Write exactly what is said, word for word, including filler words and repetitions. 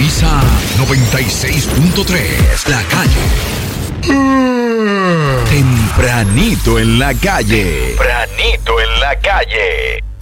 Sintoniza noventa y seis punto tres, La Calle. Tempranito en la calle. Tempranito en la calle.